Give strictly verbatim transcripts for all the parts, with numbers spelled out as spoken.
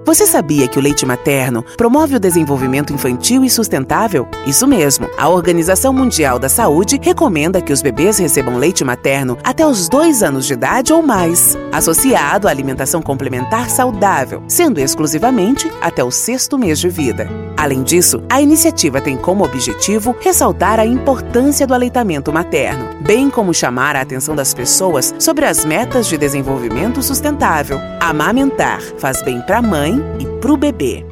Você sabia que o leite materno promove o desenvolvimento infantil e sustentável? Isso mesmo. A Organização Mundial da Saúde recomenda que os bebês recebam leite materno até os dois anos de idade ou mais, associado à alimentação complementar saudável, sendo exclusivamente até o sexto mês de vida. Além disso, a iniciativa tem como objetivo ressaltar a importância do aleitamento materno, bem como chamar a atenção das pessoas sobre as metas de desenvolvimento sustentável. Amamentar faz bem para a mãe e para o bebê.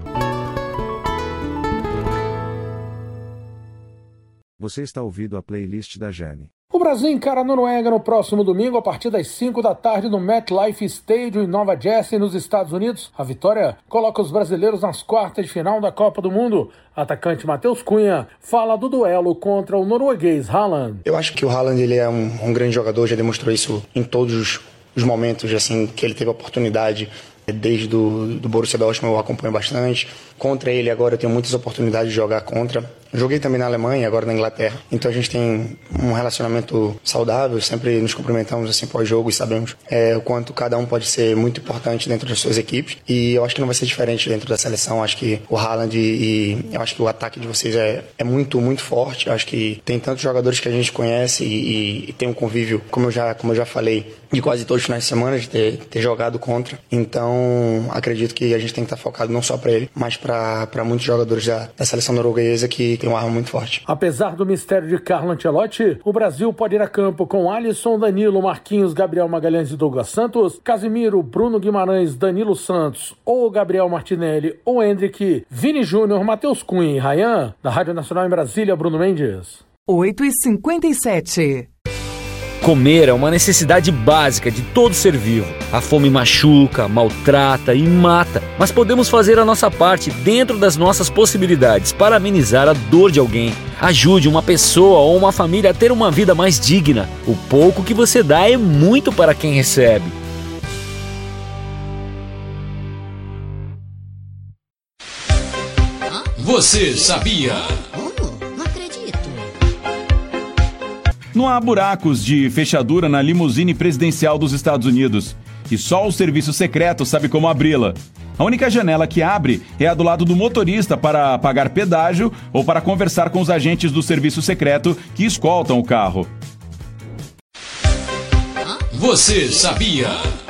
Você está ouvindo a playlist da Jane. O Brasil encara a Noruega no próximo domingo a partir das cinco da tarde no MetLife Stadium em Nova Jersey, nos Estados Unidos. A vitória coloca os brasileiros nas quartas de final da Copa do Mundo. Atacante Matheus Cunha fala do duelo contra o norueguês Haaland. Eu acho que o Haaland ele é um, um grande jogador, já demonstrou isso em todos os, os momentos assim, que ele teve a oportunidade. Desde do, do Borussia Dortmund eu acompanho bastante. Contra ele agora eu tenho muitas oportunidades de jogar contra. Joguei também na Alemanha, agora na Inglaterra. Então a gente tem um relacionamento saudável, sempre nos cumprimentamos assim pós-jogo e sabemos é, o quanto cada um pode ser muito importante dentro das suas equipes. E eu acho que não vai ser diferente dentro da seleção. Acho que o Haaland e, e eu acho que o ataque de vocês é, é muito, muito forte. Eu acho que tem tantos jogadores que a gente conhece e, e, e tem um convívio, como eu já, como eu já falei, de quase todos os finais de semana de ter, ter jogado contra. Então acredito que a gente tem que estar focado não só para ele, mas para muitos jogadores da, da seleção norueguesa que tem uma arma muito forte. Apesar do mistério de Carlo Ancelotti, o Brasil pode ir a campo com Alisson, Danilo, Marquinhos, Gabriel Magalhães e Douglas Santos, Casimiro, Bruno Guimarães, Danilo Santos, ou Gabriel Martinelli, ou Endrick, Vini Júnior, Matheus Cunha e Ryan. Da Rádio Nacional em Brasília, Bruno Mendes. oito e cinquenta e sete. Comer é uma necessidade básica de todo ser vivo. A fome machuca, maltrata e mata, mas podemos fazer a nossa parte dentro das nossas possibilidades para amenizar a dor de alguém. Ajude uma pessoa ou uma família a ter uma vida mais digna. O pouco que você dá é muito para quem recebe. Você sabia? Não há buracos de fechadura na limusine presidencial dos Estados Unidos. E só o serviço secreto sabe como abri-la. A única janela que abre é a do lado do motorista para pagar pedágio ou para conversar com os agentes do serviço secreto que escoltam o carro. Você sabia?